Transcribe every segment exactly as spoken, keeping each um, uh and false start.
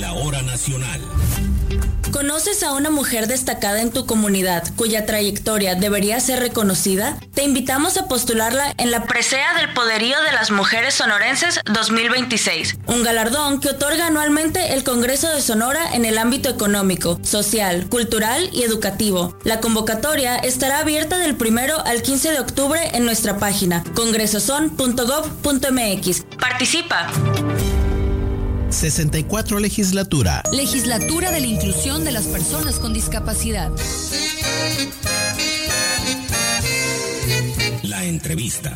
la hora nacional. ¿Conoces a una mujer destacada en tu comunidad cuya trayectoria debería ser reconocida? Te invitamos a postularla en la Presea del Poderío de las Mujeres Sonorenses dos mil veintiséis, un galardón que otorga anualmente el Congreso de Sonora en el ámbito económico, social, cultural y educativo. La convocatoria estará abierta del primero al quince de octubre en nuestra página congresoson punto gob punto m x. ¡Participa! sesenta y cuatro Legislatura. Legislatura de la Inclusión de las Personas con Discapacidad. La entrevista.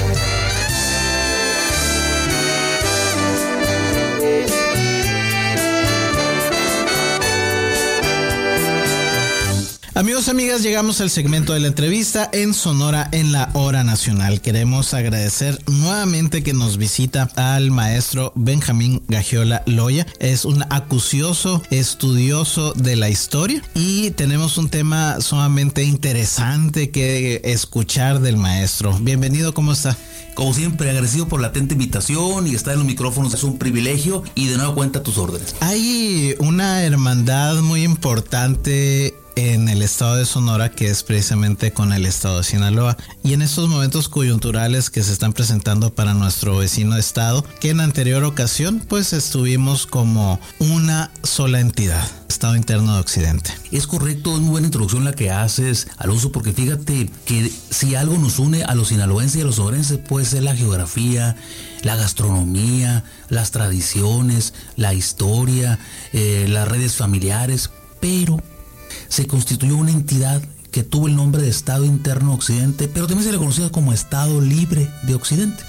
Amigos, amigas, llegamos al segmento de la entrevista en Sonora en la Hora Nacional. Queremos agradecer nuevamente que nos visita al maestro Benjamín Gagiola Loya. Es un acucioso estudioso de la historia y tenemos un tema sumamente interesante que escuchar del maestro. Bienvenido, ¿cómo está? Como siempre, agradecido por la atenta invitación y estar en los micrófonos es un privilegio y de nueva cuenta tus órdenes. Hay una hermandad muy importante en el estado de Sonora, que es precisamente con el estado de Sinaloa, y en estos momentos coyunturales que se están presentando para nuestro vecino estado, que en anterior ocasión pues estuvimos como una sola entidad, Estado Interno de Occidente. Es correcto, es muy buena introducción la que haces, Alonso, porque fíjate que si algo nos une a los sinaloenses y a los sonorenses puede ser la geografía, la gastronomía, las tradiciones, la historia, eh, las redes familiares, pero se constituyó una entidad que tuvo el nombre de Estado Interno Occidente, pero también se le conocía como Estado Libre de Occidente.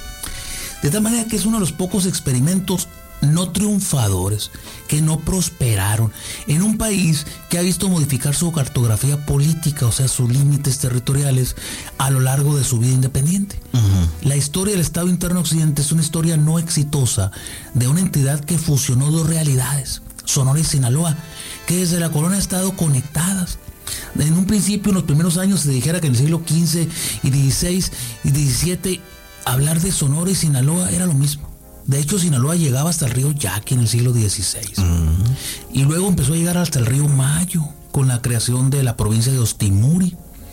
De tal manera que es uno de los pocos experimentos no triunfadores que no prosperaron en un país que ha visto modificar su cartografía política, o sea, sus límites territoriales a lo largo de su vida independiente. Uh-huh. La historia del Estado Interno Occidente es una historia no exitosa de una entidad que fusionó dos realidades, Sonora y Sinaloa, que desde la colonia han estado conectadas. En un principio, en los primeros años, se dijera que en el siglo quince y dieciséis y diecisiete, hablar de Sonora y Sinaloa era lo mismo. De hecho, Sinaloa llegaba hasta el río Yaqui en el siglo dieciséis. Uh-huh. Y luego empezó a llegar hasta el río Mayo, con la creación de la provincia de Ostimuri.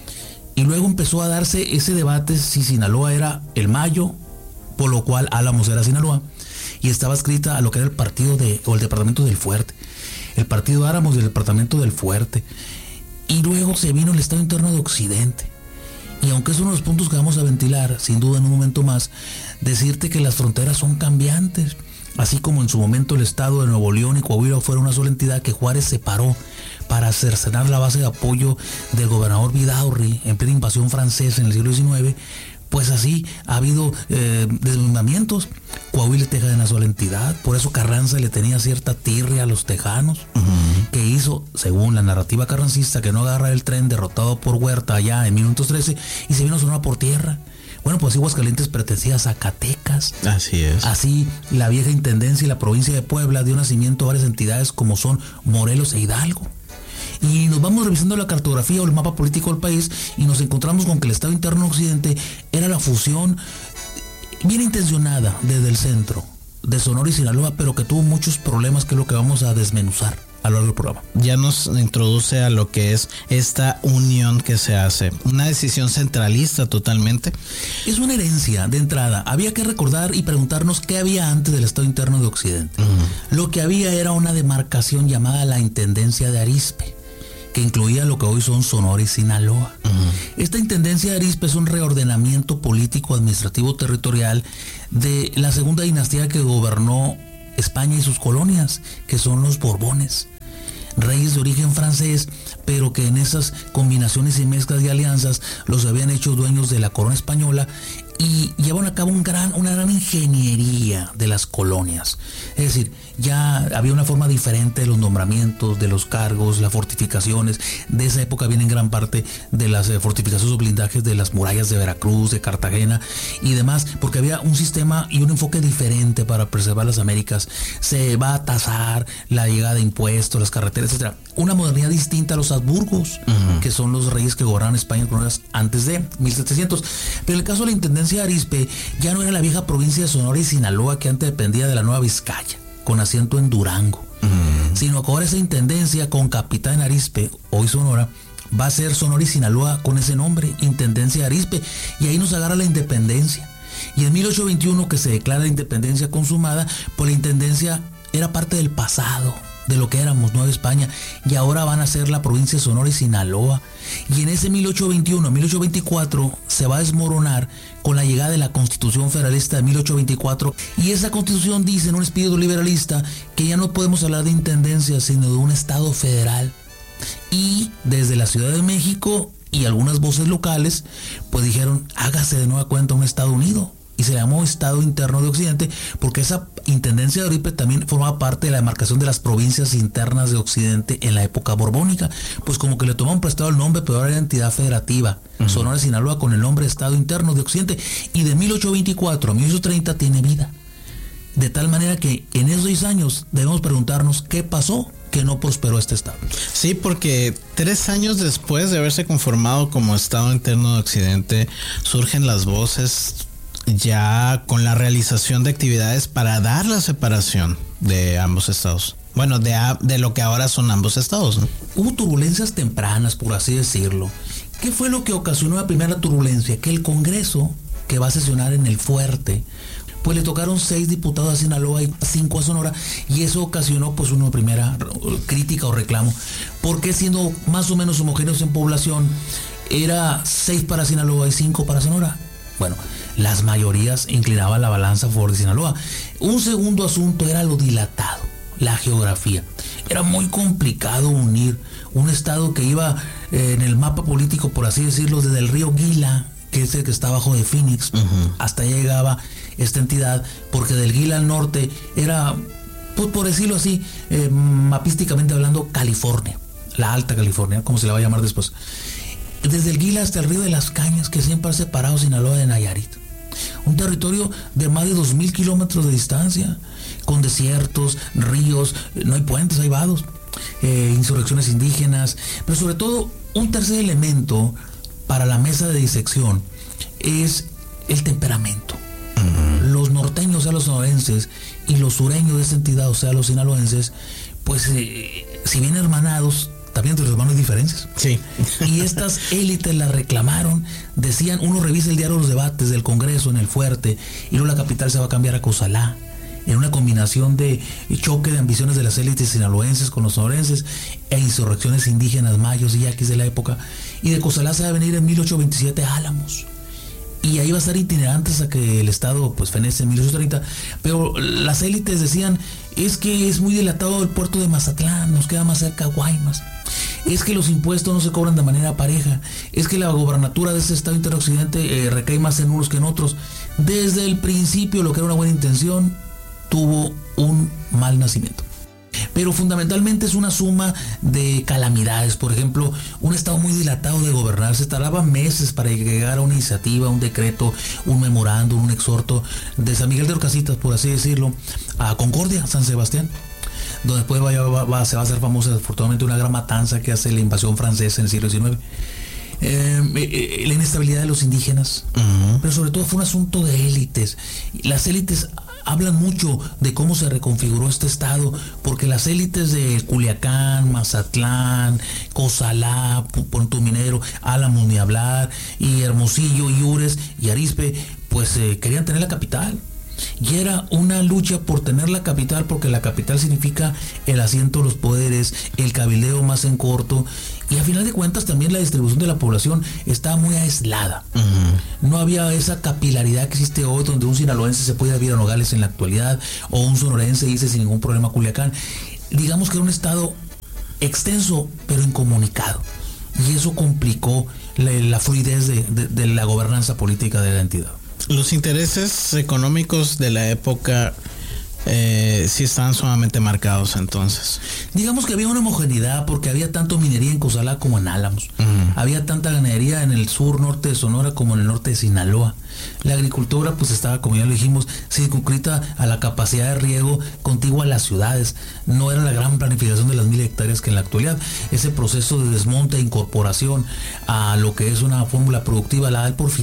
Y luego empezó a darse ese debate si Sinaloa era el Mayo, por lo cual Álamos era Sinaloa, y estaba escrita a lo que era el partido de, o el departamento del Fuerte. El partido de Álamos y el departamento del Fuerte. Y luego se vino el Estado Interno de Occidente. Y aunque es uno de los puntos que vamos a ventilar, sin duda en un momento más, decirte que las fronteras son cambiantes. Así como en su momento el Estado de Nuevo León y Coahuila fueron una sola entidad que Juárez separó para cercenar la base de apoyo del gobernador Vidaurri en plena invasión francesa en el siglo diecinueve, pues así ha habido eh, desmembramientos. Coahuila y Texas de una sola entidad, por eso Carranza le tenía cierta tirria a los tejanos, uh-huh. que hizo, según la narrativa carrancista, que no agarra el tren derrotado por Huerta allá en mil novecientos trece y se vino a Sonora por tierra. Bueno, pues Aguascalientes pertenecía a Zacatecas. Así es. Así, la vieja intendencia y la provincia de Puebla dio nacimiento a varias entidades como son Morelos e Hidalgo. Y nos vamos revisando la cartografía o el mapa político del país y nos encontramos con que el Estado Interno Occidente era la fusión bien intencionada desde el centro de Sonora y Sinaloa, pero que tuvo muchos problemas, que es lo que vamos a desmenuzar a lo largo del programa. Ya nos introduce a lo que es esta unión que se hace, una decisión centralista totalmente. Es una herencia de entrada. Había que recordar y preguntarnos qué había antes del Estado Interno de Occidente. Uh-huh. Lo que había era una demarcación llamada la Intendencia de Arizpe, que incluía lo que hoy son Sonora y Sinaloa. Uh-huh. Esta Intendencia de Arizpe es un reordenamiento político, administrativo, territorial de la segunda dinastía que gobernó España y sus colonias, que son los Borbones. Reyes de origen francés, pero que en esas combinaciones y mezclas y alianzas los habían hecho dueños de la corona española y llevan a cabo un gran, una gran ingeniería de las colonias. Es decir, ya había una forma diferente de los nombramientos, de los cargos, las fortificaciones. De esa época vienen gran parte de las fortificaciones o blindajes de las murallas de Veracruz, de Cartagena y demás, porque había un sistema y un enfoque diferente para preservar las Américas. Se va a tasar la llegada de impuestos, las carreteras, etcétera. Una modernidad distinta a los Habsburgos, uh-huh. que son los reyes que gobernaron España antes de mil setecientos. Pero en el caso de la Intendencia de Arizpe, ya no era la vieja provincia de Sonora y Sinaloa, que antes dependía de la Nueva Vizcaya, con asiento en Durango. uh-huh. sino que ahora esa intendencia con capital en Arizpe, hoy Sonora, va a ser Sonora y Sinaloa con ese nombre, Intendencia de Arizpe, y ahí nos agarra la independencia. Y en mil ochocientos veintiuno, que se declara la independencia consumada, pues la intendencia era parte del pasado, de lo que éramos, Nueva España, y ahora van a ser la provincia de Sonora y Sinaloa. Y en ese mil ochocientos veintiuno, mil ochocientos veinticuatro se va a desmoronar con la llegada de la Constitución Federalista de mil ochocientos veinticuatro, y esa Constitución dice en un espíritu liberalista que ya no podemos hablar de intendencia, sino de un Estado federal. Y desde la Ciudad de México y algunas voces locales pues dijeron, hágase de nueva cuenta un Estado unido, y se llamó Estado Interno de Occidente, porque esa intendencia de Arizpe también formaba parte de la demarcación de las provincias internas de Occidente en la época borbónica, pues como que le tomaron prestado el nombre, pero ahora era entidad federativa, uh-huh. Sonora y Sinaloa con el nombre Estado Interno de Occidente, y de mil ochocientos veinticuatro a mil ochocientos treinta tiene vida, de tal manera que en esos seis años debemos preguntarnos qué pasó que no prosperó este Estado. Sí, porque tres años después de haberse conformado como Estado Interno de Occidente, surgen las voces ya con la realización de actividades para dar la separación de ambos estados. Bueno, de, de lo que ahora son ambos estados, ¿no? Hubo turbulencias tempranas, por así decirlo. ¿Qué fue lo que ocasionó la primera turbulencia? Que el Congreso, que va a sesionar en el Fuerte, pues le tocaron seis diputados a Sinaloa y cinco a Sonora, y eso ocasionó pues una primera crítica o reclamo, porque siendo más o menos homogéneos en población, era seis para Sinaloa y cinco para Sonora. Bueno, las mayorías inclinaban la balanza a favor de Sinaloa. Un segundo asunto era lo dilatado, la geografía. Era muy complicado unir un estado que iba eh, en el mapa político, por así decirlo, desde el río Gila, que es el que está abajo de Phoenix, uh-huh. hasta allá llegaba esta entidad, porque del Gila al norte era, pues por decirlo así, eh, mapísticamente hablando, California, la Alta California, como se la va a llamar después. Desde el Gila hasta el río de las Cañas, que siempre ha separado Sinaloa de Nayarit. Un territorio de más de dos mil kilómetros de distancia, con desiertos, ríos, no hay puentes, hay vados, eh, insurrecciones indígenas, pero sobre todo un tercer elemento para la mesa de disección es el temperamento. Uh-huh. Los norteños, o sea, los sonorenses, y los sureños de esta entidad, o sea, los sinaloenses, pues eh, si bien hermanados, también entre los hermanos hay diferencias. Sí. Y estas élites las reclamaron, decían, uno revisa el diario de los debates del Congreso en el Fuerte, y luego la capital se va a cambiar a Cozalá, en una combinación de choque de ambiciones de las élites sinaloenses con los sonorenses e insurrecciones indígenas mayos y yaquis de la época, y de Cozalá se va a venir en mil ochocientos veintisiete a Álamos, y ahí va a estar itinerante hasta que el Estado pues fenece en mil ochocientos treinta, pero las élites decían, es que es muy dilatado el puerto de Mazatlán, nos queda más cerca Guaymas, es que los impuestos no se cobran de manera pareja, es que la gobernatura de este Estado interoccidente eh, recae más en unos que en otros. Desde el principio, lo que era una buena intención tuvo un mal nacimiento. Pero fundamentalmente es una suma de calamidades. Por ejemplo, un Estado muy dilatado de gobernar, se tardaba meses para llegar a una iniciativa, un decreto, un memorándum, un exhorto, de San Miguel de Orcasitas, por así decirlo, a Concordia, San Sebastián, donde después va, va, va, se va a hacer famosa, desafortunadamente, una gran matanza que hace la invasión francesa en el siglo diecinueve. Eh, eh, la inestabilidad de los indígenas, uh-huh. pero sobre todo fue un asunto de élites. Las élites hablan mucho de cómo se reconfiguró este estado, porque las élites de Culiacán, Mazatlán, Cozalá, Puerto Minero, Álamos ni hablar, y Hermosillo, Yures y Arizpe, pues eh, querían tener la capital. Y era una lucha por tener la capital, porque la capital significa el asiento de los poderes, el cabildeo más en corto, y a final de cuentas también la distribución de la población estaba muy aislada. Uh-huh. No había esa capilaridad que existe hoy, donde un sinaloense se puede ir a Nogales en la actualidad, o un sonorense dice sin ningún problema Culiacán. Digamos que era un estado extenso pero incomunicado, y eso complicó la, la fluidez de, de, de la gobernanza política de la entidad. Los intereses económicos de la época eh, sí estaban sumamente marcados entonces. Digamos que había una homogeneidad, porque había tanto minería en Cozalá como en Álamos. Uh-huh. Había tanta ganadería en el sur norte de Sonora como en el norte de Sinaloa. La agricultura pues estaba, como ya lo dijimos, circunscrita a la capacidad de riego contigua a las ciudades. No era la gran planificación de las mil hectáreas que en la actualidad. Ese proceso de desmonte e incorporación a lo que es una fórmula productiva la da el Porfiriato.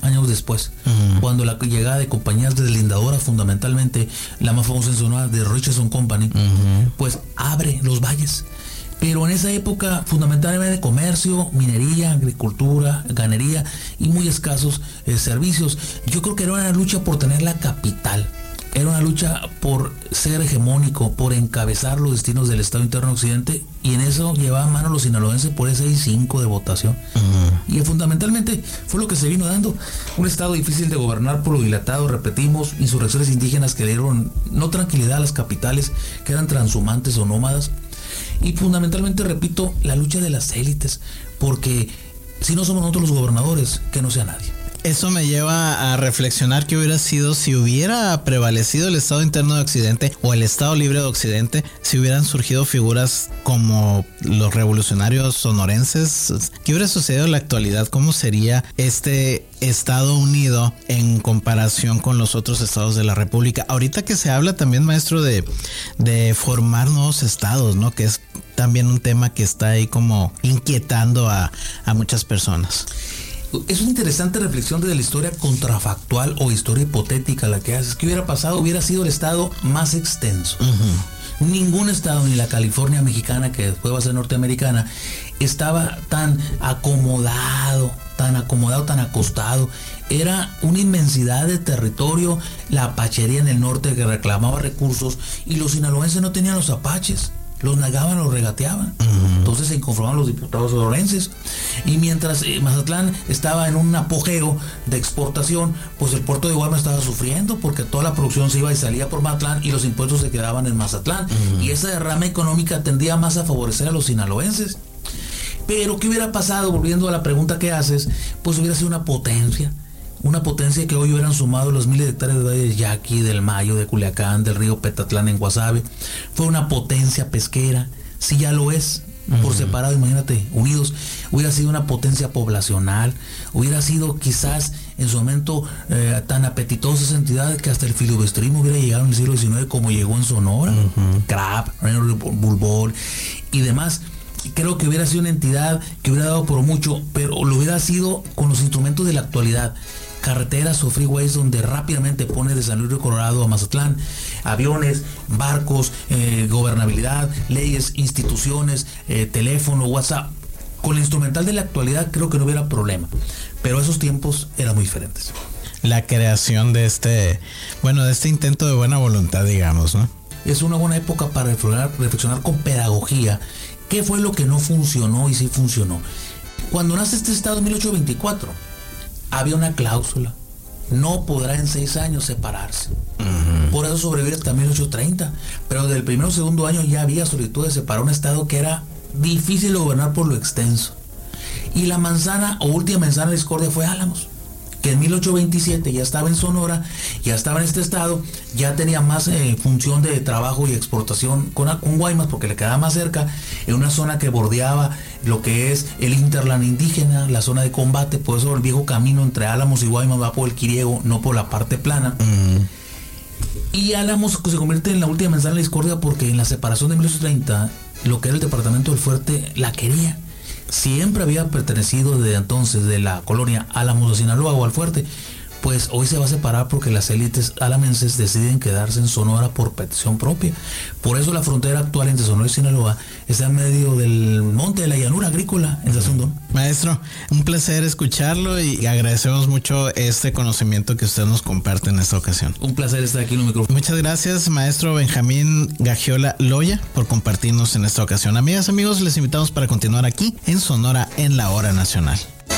años después, uh-huh. cuando la llegada de compañías deslindadoras, fundamentalmente la más famosa en Sonora de Richardson Company, uh-huh. pues abre los valles. Pero en esa época fundamentalmente comercio, minería, agricultura, ganadería y muy escasos eh, servicios. Yo creo que era una lucha por tener la capital. Era una lucha por ser hegemónico, por encabezar los destinos del Estado Interno Occidente, y en eso llevaban mano los sinaloenses por ese seis cinco de votación. Uh-huh. Y fundamentalmente fue lo que se vino dando. Un Estado difícil de gobernar por lo dilatado, repetimos, insurrecciones indígenas que dieron no tranquilidad a las capitales, que eran transhumantes o nómadas. Y fundamentalmente, repito, la lucha de las élites, porque si no somos nosotros los gobernadores, que no sea nadie. Eso me lleva a reflexionar qué hubiera sido si hubiera prevalecido el Estado Interno de Occidente o el Estado Libre de Occidente, si hubieran surgido figuras como los revolucionarios sonorenses. ¿Qué hubiera sucedido en la actualidad? ¿Cómo sería este Estado unido en comparación con los otros estados de la República? Ahorita que se habla también, maestro, de, de formar nuevos estados, ¿no? Que es también un tema que está ahí como inquietando a, a muchas personas. Es una interesante reflexión desde la historia contrafactual o historia hipotética la que haces. ¿Qué hubiera pasado? Hubiera sido el estado más extenso. Uh-huh. Ningún estado, ni la California mexicana, que después va a ser norteamericana, estaba tan acomodado, tan acomodado, tan acostado. Era una inmensidad de territorio, la apachería en el norte que reclamaba recursos, y los sinaloenses no tenían los apaches. Los negaban, los regateaban. Uh-huh. Entonces se inconformaban los diputados sonorenses. Y mientras eh, Mazatlán estaba en un apogeo de exportación, pues el puerto de Guaymas estaba sufriendo, porque toda la producción se iba y salía por Mazatlán y los impuestos se quedaban en Mazatlán. Uh-huh. Y esa derrama económica tendía más a favorecer a los sinaloenses. Pero ¿qué hubiera pasado? Volviendo a la pregunta que haces, pues hubiera sido una potencia. Una potencia que hoy hubieran sumado los miles de hectáreas de Yaqui, del Mayo, de Culiacán, del río Petatlán en Guasave. Fue una potencia pesquera, si ya lo es, por uh-huh. separado, imagínate, unidos. Hubiera sido una potencia poblacional, hubiera sido quizás en su momento eh, tan apetitosa esa entidad que hasta el filibustrismo hubiera llegado en el siglo diecinueve como llegó en Sonora. Uh-huh. Crab, Bulbol y demás. Creo que hubiera sido una entidad que hubiera dado por mucho, pero lo hubiera sido con los instrumentos de la actualidad. Carreteras o freeways donde rápidamente pone de San Luis Río Colorado a Mazatlán, aviones, barcos, eh, gobernabilidad, leyes, instituciones, eh, teléfono, WhatsApp. Con el instrumental de la actualidad creo que no hubiera problema, pero esos tiempos eran muy diferentes. La creación de este, bueno, de este intento de buena voluntad, digamos, ¿no? Es una buena época para reflexionar, reflexionar con pedagogía. ¿Qué fue lo que no funcionó y sí funcionó? Cuando nace este estado en mil ochocientos veinticuatro, había una cláusula: no podrá en seis años separarse. Uh-huh. Por eso sobrevive hasta mil ochocientos treinta. Pero desde el primero o segundo año ya había solicitud de separar un estado que era difícil de gobernar por lo extenso. Y la manzana o última manzana de discordia fue Álamos, que en mil ochocientos veintisiete ya estaba en Sonora, ya estaba en este estado, ya tenía más eh, función de trabajo y exportación con, con Guaymas, porque le quedaba más cerca, en una zona que bordeaba lo que es el hinterland indígena, la zona de combate. Por eso el viejo camino entre Álamos y Guaymas va por el Quiriego, no por la parte plana. Uh-huh. Y Álamos se convierte en la última manzana de la discordia porque en la separación de mil ochocientos treinta, lo que era el departamento del Fuerte la quería. Siempre había pertenecido desde entonces de la colonia Álamos de Sinaloa o al Fuerte. Pues hoy se va a separar porque las élites alamenses deciden quedarse en Sonora por petición propia. Por eso la frontera actual entre Sonora y Sinaloa está en medio del monte de la llanura agrícola en Sazundón. Maestro, un placer escucharlo y agradecemos mucho este conocimiento que usted nos comparte en esta ocasión. Un placer estar aquí en el micrófono. Muchas gracias, maestro Benjamín Gagiola Loya, por compartirnos en esta ocasión. Amigas, amigos, les invitamos para continuar aquí en Sonora en la Hora Nacional.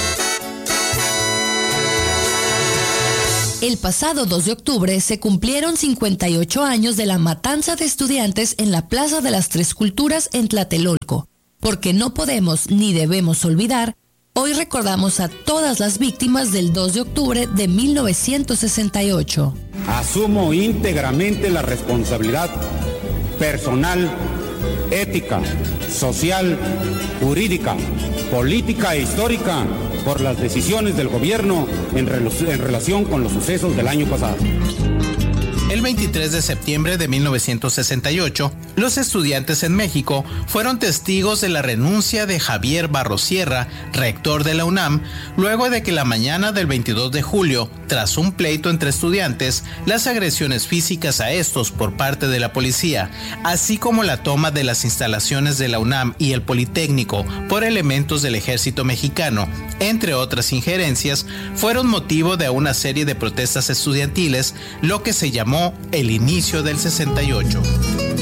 El pasado dos de octubre se cumplieron cincuenta y ocho años de la matanza de estudiantes en la Plaza de las Tres Culturas en Tlatelolco. Porque no podemos ni debemos olvidar, hoy recordamos a todas las víctimas del dos de octubre de mil novecientos sesenta y ocho. Asumo íntegramente la responsabilidad personal, ética, social, jurídica, política e histórica por las decisiones del gobierno en, rel- en relación con los sucesos del año pasado. El veintitrés de septiembre de mil novecientos sesenta y ocho, los estudiantes en México fueron testigos de la renuncia de Javier Barrosierra, rector de la UNAM, luego de que la mañana del veintidós de julio, tras un pleito entre estudiantes, las agresiones físicas a estos por parte de la policía, así como la toma de las instalaciones de la UNAM y el Politécnico por elementos del ejército mexicano, entre otras injerencias, fueron motivo de una serie de protestas estudiantiles, lo que se llamó el inicio del sesenta y ocho.